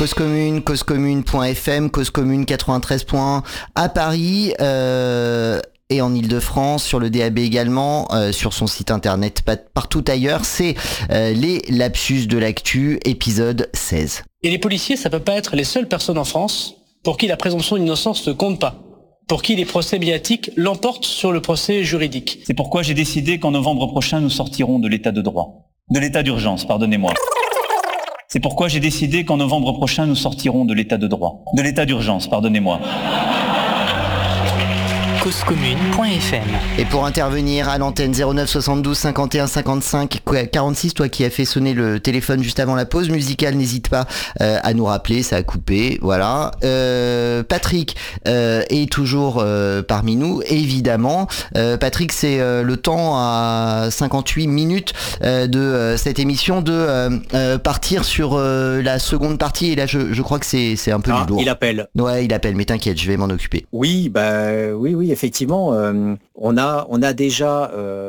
Cause Commune, causecommune.fm, Cause Commune 93.1 à Paris et en Ile-de-France, sur le DAB également, sur son site internet, partout ailleurs. C'est les lapsus de l'actu, épisode 16. Et les policiers, ça peut pas être les seules personnes en France pour qui la présomption d'innocence ne compte pas, pour qui les procès médiatiques l'emportent sur le procès juridique. C'est pourquoi j'ai décidé qu'en novembre prochain, nous sortirons de l'état de droit. De l'état d'urgence, pardonnez-moi. C'est pourquoi j'ai décidé qu'en novembre prochain, nous sortirons de l'état de droit. De l'état d'urgence, pardonnez-moi. Causecommune.fm. Et pour intervenir à l'antenne 09 72 51 55 46, toi qui as fait sonner le téléphone juste avant la pause musicale, n'hésite pas à nous rappeler, ça a coupé, voilà. Patrick est toujours parmi nous, évidemment. Patrick, c'est le temps à 58 minutes de cette émission de partir sur la seconde partie, et là je crois que c'est un peu du lourd. Il appelle. Ouais, il appelle, mais t'inquiète, je vais m'en occuper. Oui, oui, effectivement, on a déjà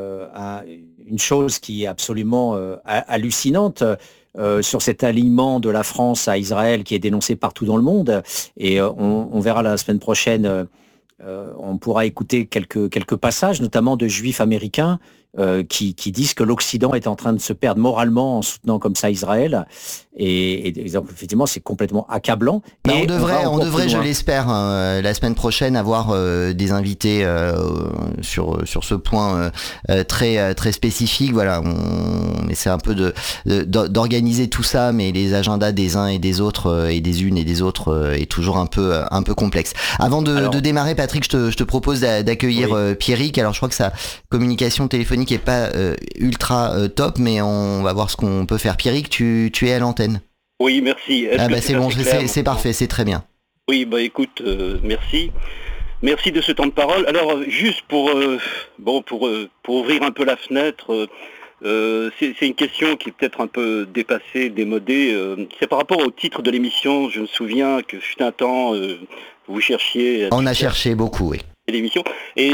une chose qui est absolument hallucinante sur cet alignement de la France à Israël qui est dénoncé partout dans le monde, et on verra la semaine prochaine, on pourra écouter quelques passages, notamment de juifs américains qui disent que l'Occident est en train de se perdre moralement en soutenant comme ça Israël, et effectivement c'est complètement accablant. Bah, Et on devrait, je l'espère, la semaine prochaine avoir des invités sur ce point très très spécifique. Voilà, on essaie un peu d'organiser tout ça, mais les agendas des uns et des autres et des unes et des autres est toujours un peu complexe. Avant de démarrer, Patrick, je te propose d'accueillir Pierrick. Alors je crois que sa communication téléphonique est pas ultra top, mais on va voir ce qu'on peut faire. Pierrick, tu es à l'antenne. Oui, merci. C'est bon, c'est parfait, c'est très bien. Oui, écoute, merci. Merci de ce temps de parole. Alors, juste pour ouvrir un peu la fenêtre, c'est une question qui est peut-être un peu dépassée, démodée. C'est par rapport au titre de l'émission. Je me souviens que fut un temps, vous cherchiez... On a cherché beaucoup, oui. L'émission. Et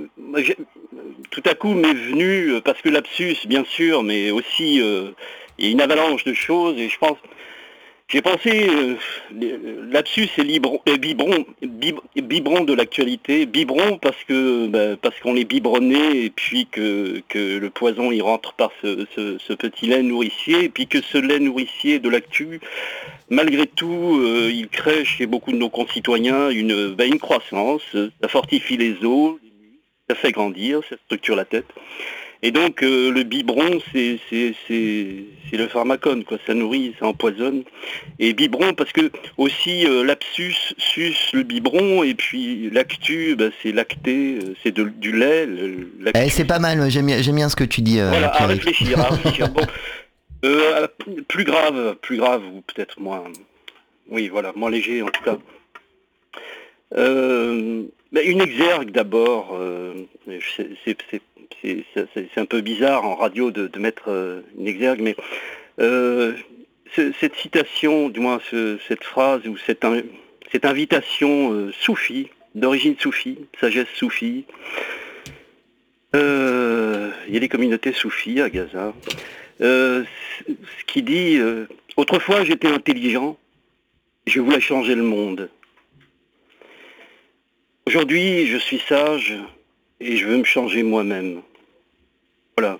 tout à coup m'est venu, parce que lapsus, bien sûr, mais aussi il y a une avalanche de choses, et j'ai pensé lapsus et biberon de l'actualité, biberon parce qu'on est biberonné, et puis que le poison il rentre par ce petit lait nourricier, et puis que ce lait nourricier de l'actu, malgré tout, il crée chez beaucoup de nos concitoyens une croissance, ça fortifie les os, ça fait grandir, ça structure la tête. Et donc le biberon, c'est le pharmacone, quoi. Ça nourrit, ça empoisonne. Et biberon parce que aussi lapsus suce le biberon, et puis l'actu, c'est lacté, c'est du lait. C'est pas mal, j'aime bien ce que tu dis. Voilà, à réfléchir. Bon, plus grave ou peut-être moins. Oui, voilà, moins léger en tout cas. Une exergue d'abord. C'est un peu bizarre en radio de mettre une exergue, mais cette citation, du moins cette phrase ou cette invitation soufie, d'origine soufie, sagesse soufie. Il y a des communautés soufis à Gaza. Ce qui dit autrefois j'étais intelligent, je voulais changer le monde. Aujourd'hui je suis sage et je veux me changer moi-même. Voilà.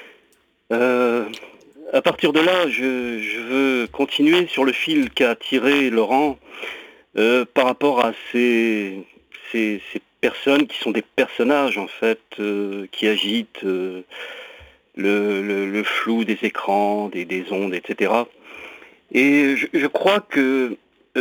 À partir de là, je veux continuer sur le fil qu'a tiré Laurent par rapport à ces personnes qui sont des personnages en fait, qui agitent le flou des écrans, des ondes, etc. Et je crois que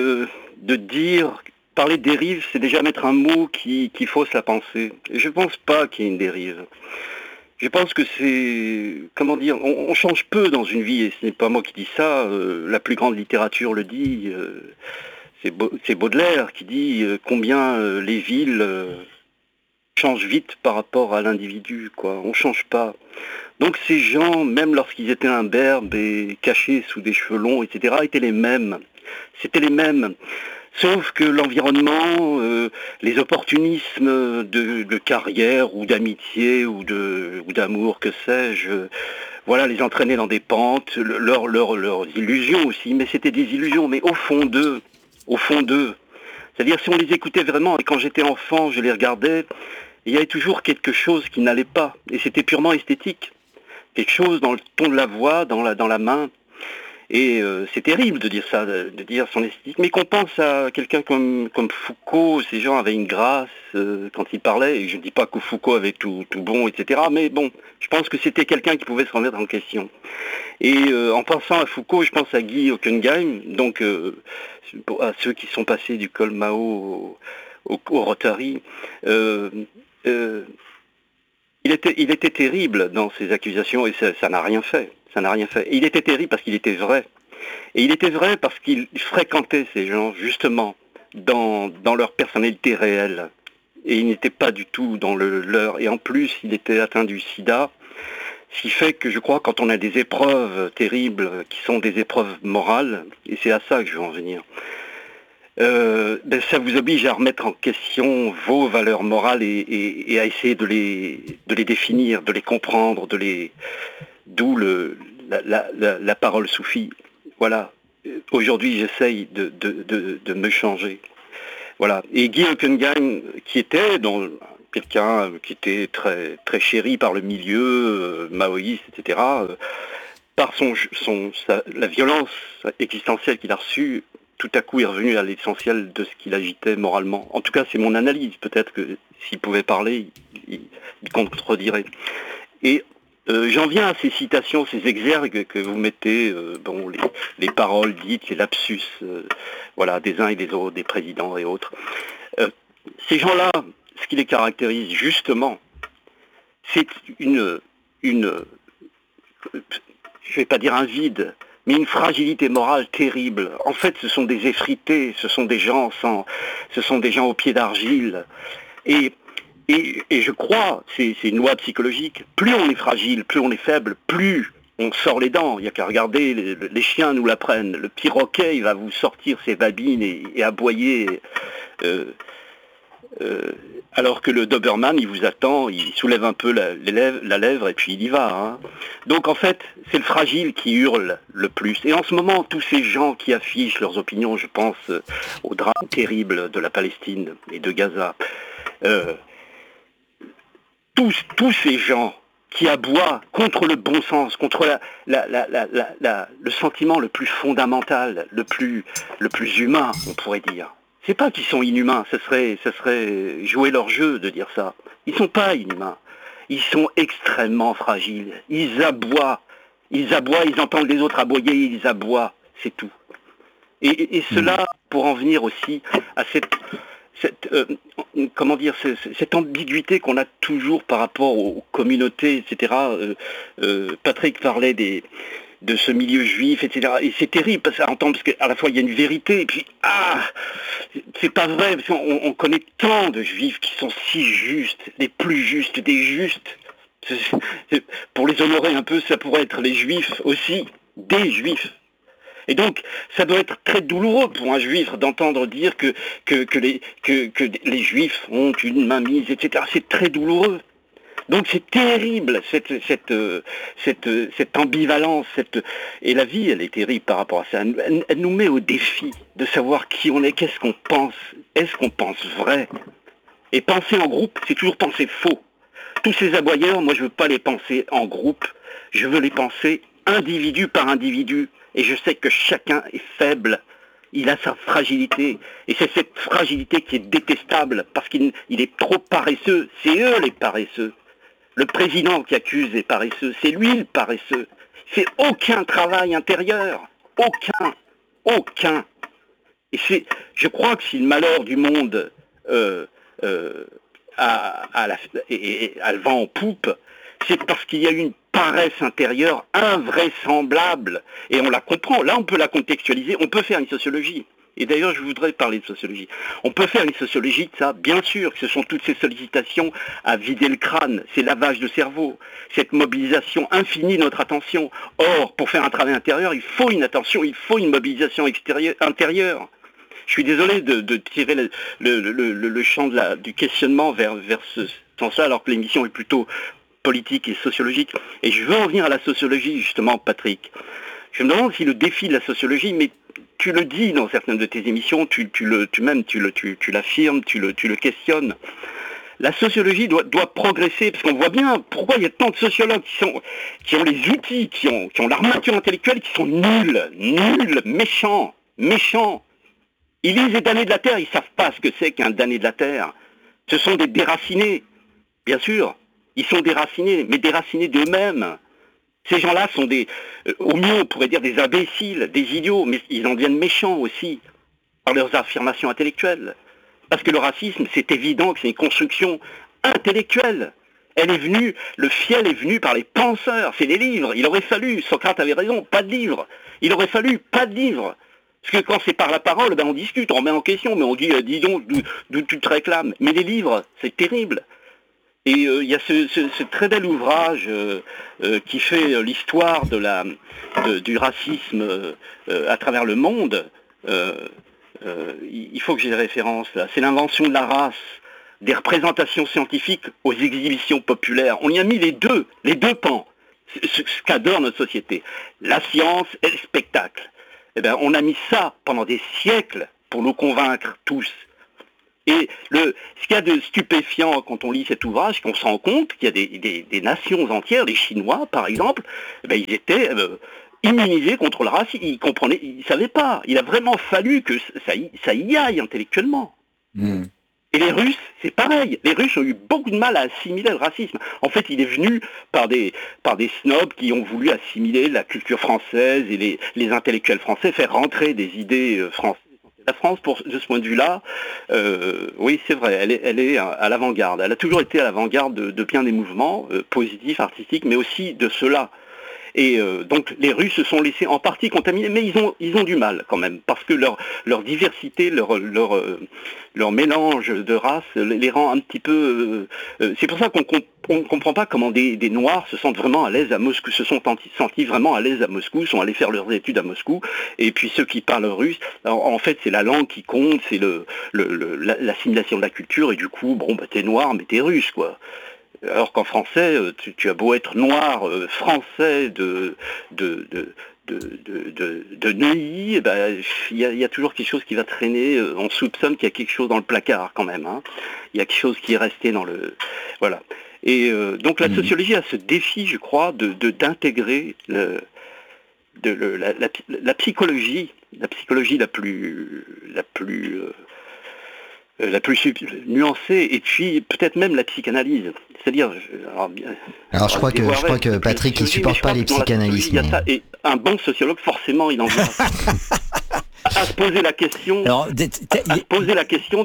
parler de dérive, c'est déjà mettre un mot qui fausse la pensée. Et je ne pense pas qu'il y ait une dérive. Je pense que on change peu dans une vie, et ce n'est pas moi qui dis ça, la plus grande littérature le dit, c'est Baudelaire qui dit combien les villes changent vite par rapport à l'individu, quoi. On ne change pas. Donc ces gens, même lorsqu'ils étaient imberbes et cachés sous des cheveux longs, etc., étaient les mêmes. C'était les mêmes. Sauf que l'environnement, les opportunismes de carrière ou d'amitié ou d'amour, que sais-je, voilà, les entraîner dans des pentes, leurs illusions aussi, mais c'était des illusions, mais au fond d'eux. C'est-à-dire si on les écoutait vraiment, et quand j'étais enfant, je les regardais, il y avait toujours quelque chose qui n'allait pas, et c'était purement esthétique. Quelque chose dans le ton de la voix, dans la main. Et c'est terrible de dire ça, de dire son esthétique. Mais qu'on pense à quelqu'un comme Foucault, ces gens avaient une grâce quand ils parlaient. Et je ne dis pas que Foucault avait tout bon, etc. Mais bon, je pense que c'était quelqu'un qui pouvait se remettre en question. Et en pensant à Foucault, je pense à Guy Hockenheim, donc à ceux qui sont passés du col Mao au Rotary. Il était terrible dans ses accusations et ça n'a rien fait. Ça n'a rien fait. Et il était terrible parce qu'il était vrai. Et il était vrai parce qu'il fréquentait ces gens, justement, dans leur personnalité réelle. Et il n'était pas du tout dans le leur. Et en plus, il était atteint du sida. Ce qui fait que je crois, quand on a des épreuves terribles, qui sont des épreuves morales, et c'est à ça que je veux en venir, ça vous oblige à remettre en question vos valeurs morales et à essayer de les définir, de les comprendre, d'où la parole soufie. Voilà. Aujourd'hui, j'essaye de me changer. Voilà. Et Guy Hockenheim, qui était quelqu'un qui était très, très chéri par le milieu maoïste, etc., par la violence existentielle qu'il a reçue, tout à coup est revenu à l'essentiel de ce qu'il agitait moralement. En tout cas, c'est mon analyse. Peut-être que s'il pouvait parler, il contredirait. Et j'en viens à ces citations, ces exergues que vous mettez, les paroles dites, les lapsus, voilà, des uns et des autres, des présidents et autres. Ces gens-là, ce qui les caractérise justement, c'est je vais pas dire un vide, mais une fragilité morale terrible. En fait, ce sont des effrités, ce sont des gens au pied d'argile. Et je crois, c'est une loi psychologique, plus on est fragile, plus on est faible, plus on sort les dents. Il n'y a qu'à regarder, les chiens nous l'apprennent. Le perroquet, il va vous sortir ses babines et aboyer. Alors que le Doberman, il vous attend, il soulève un peu la lèvre et puis il y va. Hein. Donc en fait, c'est le fragile qui hurle le plus. Et en ce moment, tous ces gens qui affichent leurs opinions, je pense au drame terrible de la Palestine et de Gaza, tous ces gens qui aboient contre le bon sens, contre le sentiment le plus fondamental, le plus humain, on pourrait dire. C'est pas qu'ils sont inhumains, ça serait jouer leur jeu de dire ça. Ils sont pas inhumains. Ils sont extrêmement fragiles. Ils aboient, ils entendent les autres aboyer, ils aboient, c'est tout. Et cela, pour en venir aussi à cette ambiguïté qu'on a toujours par rapport aux communautés, etc. Patrick parlait de ce milieu juif, etc. Et c'est terrible parce qu'à la fois il y a une vérité, et puis c'est pas vrai, parce qu'on connaît tant de juifs qui sont si justes, les plus justes des justes. Pour les honorer un peu, ça pourrait être les juifs aussi, des juifs. Et donc, ça doit être très douloureux pour un juif d'entendre dire que les juifs ont une mainmise, etc. C'est très douloureux. Donc c'est terrible, cette ambivalence, et la vie, elle est terrible par rapport à ça. Elle nous met au défi de savoir qui on est, qu'est-ce qu'on pense, est-ce qu'on pense vrai. Et penser en groupe, c'est toujours penser faux. Tous ces aboyeurs, moi je veux pas les penser en groupe, je veux les penser individu par individu. Et je sais que chacun est faible, il a sa fragilité. Et c'est cette fragilité qui est détestable, parce qu'il est trop paresseux. C'est eux les paresseux. Le président qui accuse les paresseux, c'est lui le paresseux. C'est aucun travail intérieur. Aucun. Et je crois que si le malheur du monde a le vent en poupe, c'est parce qu'il y a une paresse intérieure invraisemblable. Et on la comprend. Là, on peut la contextualiser. On peut faire une sociologie. Et d'ailleurs, je voudrais parler de sociologie. On peut faire une sociologie de ça, bien sûr, que ce sont toutes ces sollicitations à vider le crâne, ces lavages de cerveau, cette mobilisation infinie de notre attention. Or, pour faire un travail intérieur, il faut une attention, il faut une mobilisation intérieure. Je suis désolé de tirer le champ du questionnement vers ce sens-là, alors que l'émission est plutôt politique et sociologique. Et je veux en venir à la sociologie, justement, Patrick. Je me demande si le défi de la sociologie, mais tu le dis dans certaines de tes émissions, tu l'affirmes, tu le questionnes. La sociologie doit progresser, parce qu'on voit bien pourquoi il y a tant de sociologues qui ont les outils, qui ont l'armature intellectuelle, qui sont nuls, méchants. Ils lisent les damnés de la Terre, ils ne savent pas ce que c'est qu'un damné de la Terre. Ce sont des déracinés, bien sûr. Ils sont déracinés, mais déracinés d'eux-mêmes. Ces gens-là sont au mieux on pourrait dire des imbéciles, des idiots, mais ils en deviennent méchants aussi, par leurs affirmations intellectuelles. Parce que le racisme, c'est évident que c'est une construction intellectuelle. Le fiel est venu par les penseurs, c'est les livres. Il aurait fallu, Socrate avait raison, pas de livres. Il aurait fallu pas de livres. Parce que quand c'est par la parole, on discute, on remet en question, mais on dit, dis donc, d'où tu te réclames. Mais les livres, c'est terrible. Et il y a ce très bel ouvrage qui fait l'histoire du racisme à travers le monde. Il faut que j'ai des références là. C'est l'invention de la race, des représentations scientifiques aux exhibitions populaires. On y a mis les deux pans, ce qu'adore notre société, la science et le spectacle. Eh bien, on a mis ça pendant des siècles pour nous convaincre tous. Et ce qu'il y a de stupéfiant quand on lit cet ouvrage, qu'on se rend compte qu'il y a des nations entières, les Chinois par exemple, eh bien, ils étaient immunisés contre le racisme, ils comprenaient, ils ne savaient pas. Il a vraiment fallu que ça y aille intellectuellement. Mm. Et les Russes, c'est pareil. Les Russes ont eu beaucoup de mal à assimiler le racisme. En fait, il est venu par des snobs qui ont voulu assimiler la culture française et les intellectuels français, faire rentrer des idées françaises. La France, de ce point de vue-là, oui, c'est vrai, elle est à l'avant-garde. Elle a toujours été à l'avant-garde de bien des mouvements positifs, artistiques, mais aussi de ceux-là. Et donc les Russes se sont laissés en partie contaminer, mais ils ont du mal quand même, parce que leur diversité, leur mélange de races les rend un petit peu... c'est pour ça qu'on ne comprend pas comment des Noirs se sentent vraiment à l'aise à Moscou, se sont sentis vraiment à l'aise à Moscou, sont allés faire leurs études à Moscou, et puis ceux qui parlent russe, en fait c'est la langue qui compte, c'est l'assimilation de la culture, et du coup, bon, bah, t'es Noir, mais t'es Russe, quoi. Alors qu'en français, tu as beau être noir français de Neuilly, eh ben, y a toujours quelque chose qui va traîner. On soupçonne qu'il y a quelque chose dans le placard quand même. Hein. Il y a quelque chose qui est resté dans le... Voilà. Et donc la sociologie a ce défi, je crois, d'intégrer la psychologie la plus nuancée, et puis peut-être même la psychanalyse. C'est-à-dire... Alors je crois que Patrick, il supporte pas les psychanalystes. Mais... Et un bon sociologue, forcément, il en vient à se poser la question... Alors, poser la question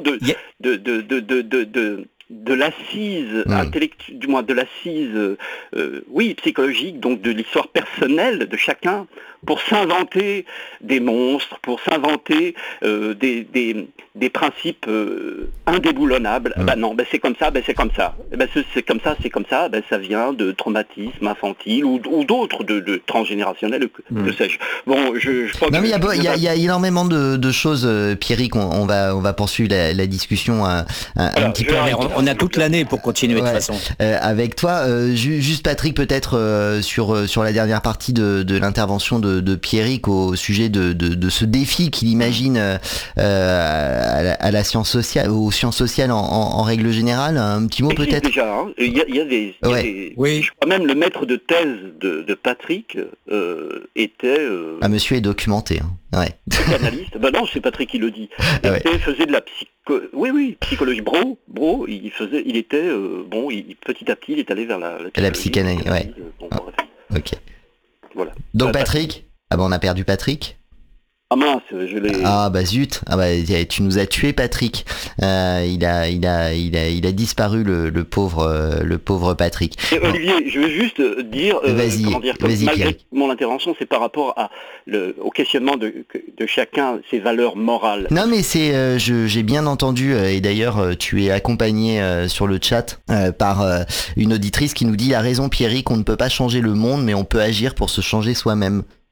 de l'assise intellectuelle, du moins de l'assise, psychologique, donc de l'histoire personnelle de chacun, pour s'inventer des monstres, pour s'inventer des principes indéboulonnables. Ben non, c'est comme ça, c'est comme ça. C'est comme ça, ça vient de traumatisme infantile ou d'autres, de transgénérationnels, que sais-je. Bon, je crois que... Non, mais il y a énormément de choses, Pierrick, on va poursuivre la discussion un petit peu. On a toute l'année pour continuer de toute façon. Avec toi, juste Patrick, peut-être sur la dernière partie de l'intervention de Pierrick au sujet de ce défi qu'il imagine à la science sociale, aux sciences sociales en règle générale. Un petit mot peut-être. Déjà, hein. Il y a des oui. Je crois même le maître de thèse de Patrick était... monsieur est documenté. Hein. Ouais. Psychanalyste. Non, c'est Patrick qui le dit. Il faisait de la psychologie. Bro, il était petit à petit, il est allé vers la psychanalyse. Ouais. Ok. Voilà. Donc Patrick, on a perdu Patrick. Ah mince, je l'ai... Ah bah zut, tu nous as tué Patrick. Il a disparu le pauvre Patrick. Olivier, je veux juste dire, malgré mon intervention, c'est par rapport au questionnement de chacun, ses valeurs morales. Non mais j'ai bien entendu, et d'ailleurs tu es accompagné sur le chat par une auditrice qui nous dit: a raison Pierrick, on ne peut pas changer le monde, mais on peut agir pour se changer soi-même.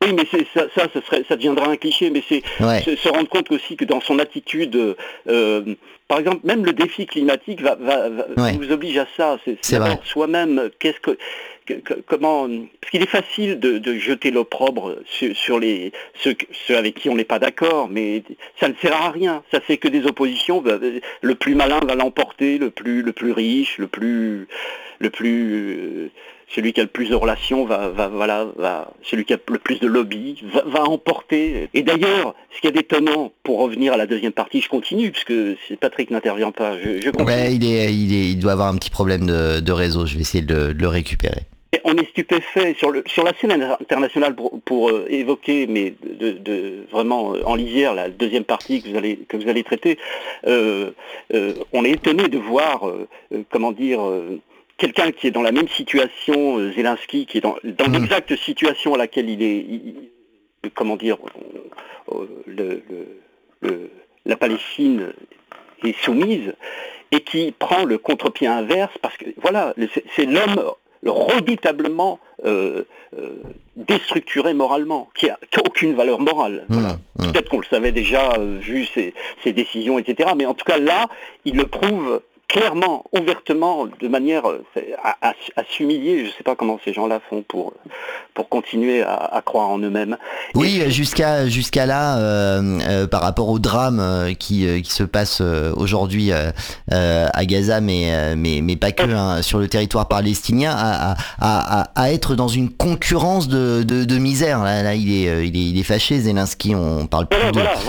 Oui, mais ça deviendra un cliché, mais c'est se rendre compte aussi que dans son attitude, par exemple, même le défi climatique nous oblige à ça. C'est d'abord soi-même, comment, parce qu'il est facile de jeter l'opprobre sur ceux avec qui on n'est pas d'accord, mais ça ne sert à rien. Ça fait que des oppositions. Le plus malin va l'emporter, le plus riche, celui qui a le plus de relations celui qui a le plus de lobby va emporter. Et d'ailleurs, ce qu'il y a d'étonnant, pour revenir à la deuxième partie, je continue, parce que Patrick n'intervient pas, je continue. Ouais, il doit avoir un petit problème de réseau, je vais essayer de le récupérer. On est stupéfait sur la scène internationale pour évoquer, mais vraiment en lisière, la deuxième partie que vous allez traiter. On est étonné de voir, quelqu'un qui est dans la même situation, Zelensky, qui est dans l'exacte situation à laquelle il est, la Palestine est soumise, et qui prend le contre-pied inverse, parce que voilà, c'est l'homme redoutablement déstructuré moralement, qui a aucune valeur morale. Voilà. Peut-être qu'on le savait déjà, vu ses décisions, etc. Mais en tout cas là, il le prouve clairement, ouvertement, de manière à s'humilier. Je ne sais pas comment ces gens-là font pour continuer à croire en eux-mêmes. Oui, jusqu'à là, par rapport au drame qui se passe aujourd'hui à Gaza, mais pas que, hein, sur le territoire palestinien, à être dans une concurrence de misère. Là, il est fâché, Zelensky. On parle plus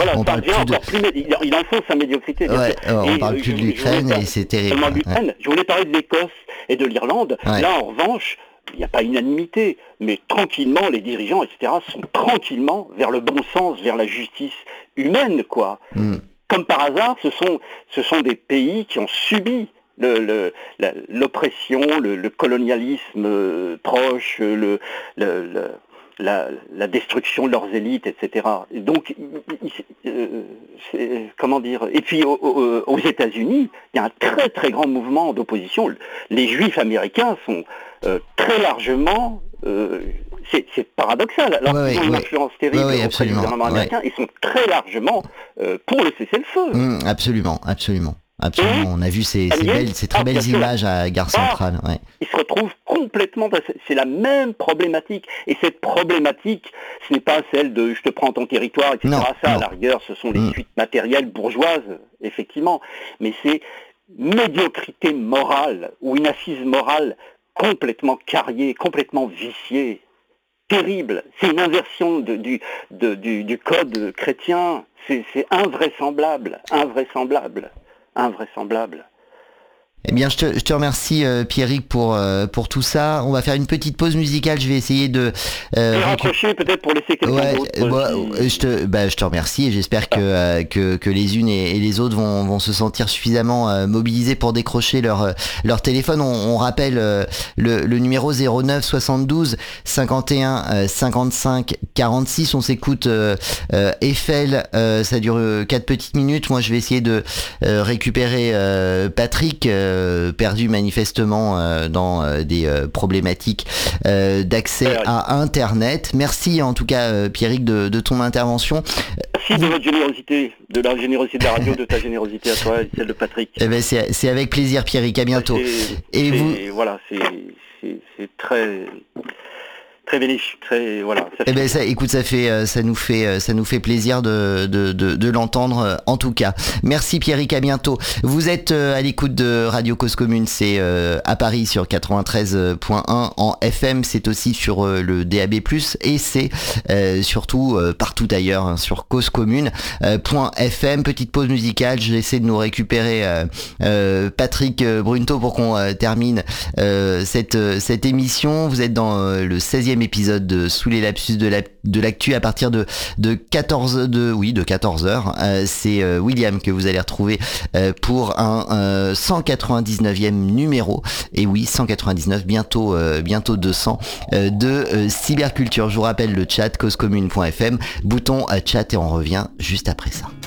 il enfonce sa médiocrité. Ouais, on parle plus de l'Ukraine et c'est terrible. Je voulais parler de l'Écosse et de l'Irlande. Ouais. Là, en revanche, il n'y a pas unanimité, mais tranquillement, les dirigeants, etc., sont tranquillement vers le bon sens, vers la justice humaine, quoi. Comme par hasard, ce sont des pays qui ont subi l'oppression, le colonialisme proche, la destruction de leurs élites, etc. Et donc, comment dire. Et puis aux États-Unis, il y a un très très grand mouvement d'opposition. Les Juifs américains sont très largement. C'est paradoxal. Alors qu'ils ont une influence terrible auprès du gouvernement américain, ils sont très largement pour le cessez-le-feu. Absolument. On a vu ces très belles images à Gare Centrale. Ouais. Ils se retrouvent complètement, c'est la même problématique. Et cette problématique, ce n'est pas celle de je te prends ton territoire, etc. À la rigueur, ce sont les suites matérielles bourgeoises, effectivement. Mais c'est médiocrité morale, ou une assise morale complètement carriée, complètement viciée. Terrible. C'est une inversion du code chrétien. C'est invraisemblable. Eh bien, je te remercie, Pierrick, pour tout ça. On va faire une petite pause musicale. Je vais essayer de raccrocher peut-être pour laisser quelqu'un d'autre. Je te remercie et j'espère que les unes et les autres vont se sentir suffisamment mobilisés pour décrocher leur téléphone. On rappelle le numéro 09 72 51 55 46. On s'écoute Eiffel. Ça dure 4 petites minutes. Moi, je vais essayer de récupérer Patrick. Perdu manifestement dans des problématiques d'accès à Internet. Merci en tout cas, Pierrick, de ton intervention. Merci de votre générosité, de la générosité de la radio, de ta générosité à toi et celle de Patrick. Eh ben, c'est avec plaisir, Pierrick. À bientôt. Voilà, c'est très... Très béniche, très voilà. Eh ben écoute, ça nous fait plaisir de l'entendre en tout cas. Merci Pierrick, à bientôt. Vous êtes à l'écoute de Radio Cause Commune, c'est à Paris sur 93.1 en FM, c'est aussi sur le DAB+, et c'est surtout partout ailleurs hein, sur causecommune.fm. Petite pause musicale, j'essaie de nous récupérer Patrick Brunto pour qu'on termine cette émission. Vous êtes dans le 16e épisode de Sous les lapsus de l'actu à partir de 14h. C'est William que vous allez retrouver pour un 199e numéro. Et oui, 199, bientôt 200 de cyberculture. Je vous rappelle le chat causecommune.fm, bouton chat et on revient juste après ça.